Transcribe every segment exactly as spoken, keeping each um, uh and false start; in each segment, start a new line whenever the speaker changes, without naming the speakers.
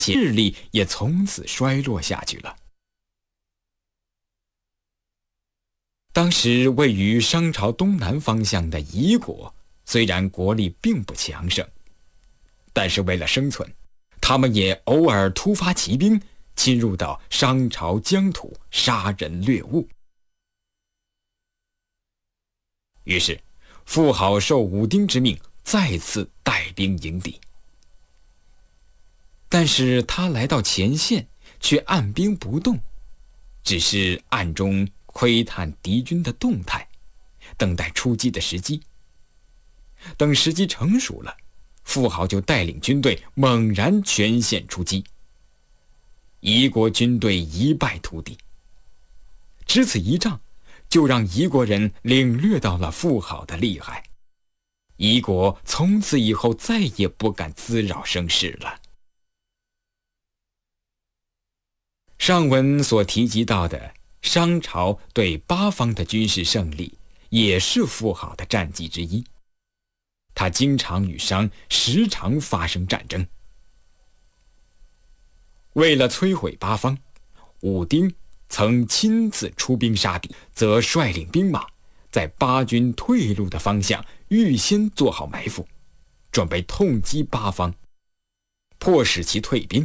势力也从此衰落下去了。当时位于商朝东南方向的夷国，虽然国力并不强盛，但是为了生存，他们也偶尔突发骑兵，侵入到商朝疆土，杀人掠物。于是，妇好受武丁之命，再次带兵迎敌。但是他来到前线，却按兵不动，只是暗中窥探敌军的动态，等待出击的时机。等时机成熟了，妇好就带领军队猛然全线出击。夷国军队一败涂地。只此一仗，就让夷国人领略到了妇好的厉害。夷国从此以后再也不敢滋扰声势了。上文所提及到的商朝对八方的军事胜利，也是妇好的战绩之一。他经常与商时常发生战争。为了摧毁八方，武丁曾亲自出兵杀敌，则率领兵马在八军退路的方向预先做好埋伏，准备痛击八方，迫使其退兵。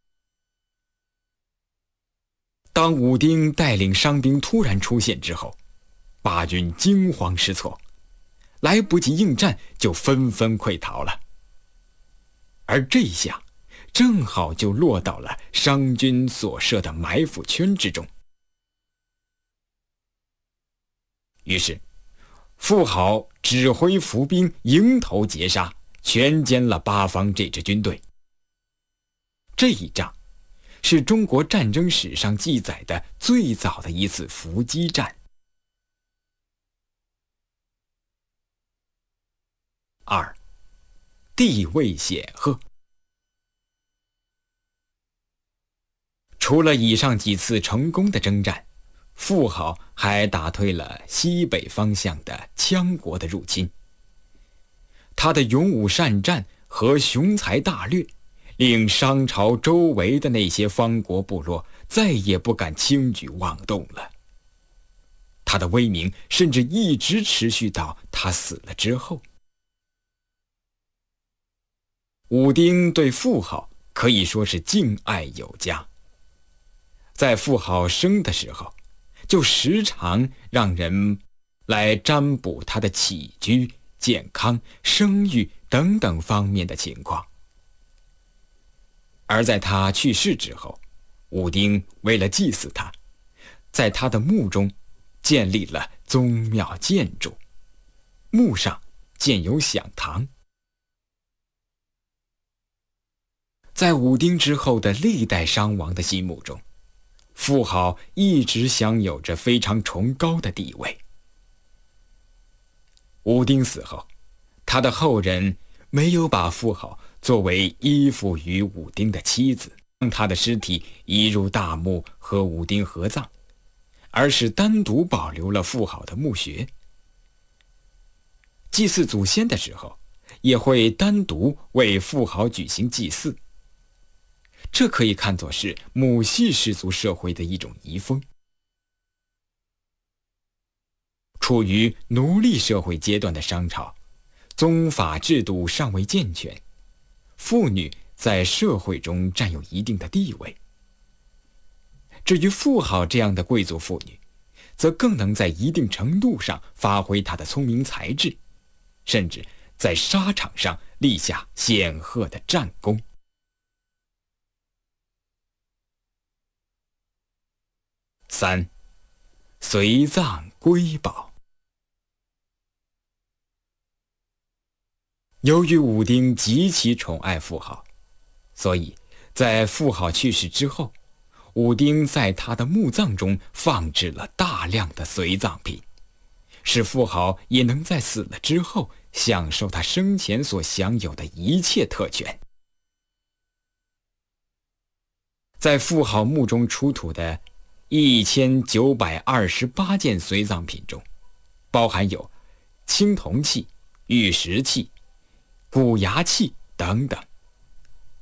当武丁带领商兵突然出现之后，八军惊慌失措，来不及应战，就纷纷溃逃了。而这一下正好就落到了商军所设的埋伏圈之中。于是妇好指挥伏兵迎头截杀，全歼了八方这支军队。这一仗是中国战争史上记载的最早的一次伏击战。二，地位显赫。除了以上几次成功的征战，妇好还打退了西北方向的羌国的入侵。他的勇武善战和雄才大略，令商朝周围的那些方国部落再也不敢轻举妄动了。他的威名甚至一直持续到他死了之后。武丁对妇好可以说是敬爱有加，在妇好生的时候，就时常让人来占卜他的起居、健康、生育等等方面的情况。而在他去世之后，武丁为了祭祀他，在他的墓中建立了宗庙建筑，墓上建有享堂。在武丁之后的历代商王的心目中，妇好一直享有着非常崇高的地位。武丁死后，他的后人没有把妇好作为依附于武丁的妻子，将他的尸体移入大墓和武丁合葬，而是单独保留了妇好的墓穴。祭祀祖先的时候，也会单独为妇好举行祭祀。这可以看作是母系氏族社会的一种遗风。处于奴隶社会阶段的商朝，宗法制度尚未健全，妇女在社会中占有一定的地位。至于妇好这样的贵族妇女，则更能在一定程度上发挥她的聪明才智，甚至在沙场上立下显赫的战功。三，随葬瑰宝。由于武丁极其宠爱妇好，所以在妇好去世之后，武丁在他的墓葬中放置了大量的随葬品，使妇好也能在死了之后享受他生前所享有的一切特权。在妇好墓中出土的一千九百二十八件随葬品中，包含有青铜器、玉石器、骨牙器等等。